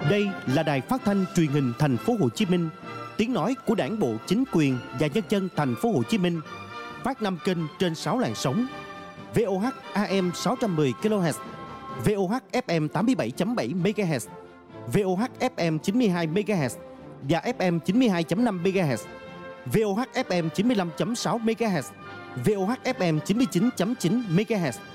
Đây là đài phát thanh truyền hình Thành phố Hồ Chí Minh, tiếng nói của Đảng bộ, chính quyền và nhân dân Thành phố Hồ Chí Minh. Phát 5 kênh trên 6 làn sóng: VOH AM 610 kHz, VOH FM 87.7 MHz, VOH FM 92 MHz và FM 92.5 MHz, VOH FM 95.6 MHz, VOH FM 99.9 MHz.